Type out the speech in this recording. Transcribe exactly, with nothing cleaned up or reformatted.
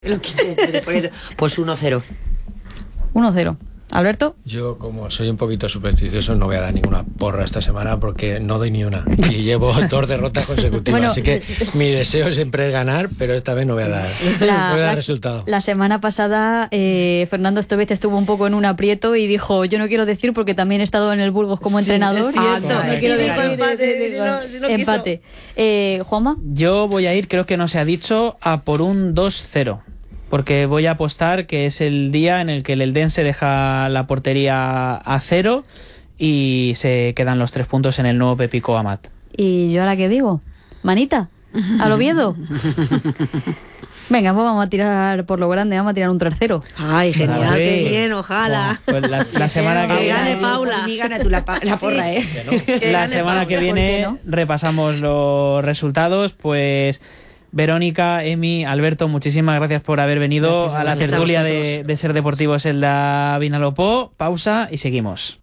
Pues uno cero. uno cero. ¿Alberto? Yo, como soy un poquito supersticioso, no voy a dar ninguna porra esta semana porque no doy ni una. Y llevo dos derrotas consecutivas. Bueno, así que mi deseo siempre es ganar, pero esta vez no voy a dar, la, no voy a dar la, resultado. La semana pasada, eh, Fernando Estovez estuvo un poco en un aprieto y dijo: yo no quiero decir porque también he estado en el Burgos como sí, entrenador. Es cierto. Ah, no, no quiero decir empate. Si no, si no empate. Eh, ¿Juanma? Yo voy a ir, creo que no se ha dicho, a por un dos cero. Porque voy a apostar que es el día en el que el Eldense deja la portería a cero y se quedan los tres puntos en el nuevo Pepico Amat. ¿Y yo ahora qué digo? ¿Manita? ¿Al Oviedo? Venga, pues vamos a tirar por lo grande, vamos a tirar un tres cero. Ay, genial, vale. Qué bien, ojalá. Bueno, pues la, la semana que, que viene... gane Paula. Y gana tú la, la porra, ¿eh? Que la semana Paula. que viene no? repasamos los resultados, pues... Verónica, Emi, Alberto, muchísimas gracias por haber venido gracias, a la tertulia de, de Ser Deportivos en la Vinalopó. Pausa y seguimos.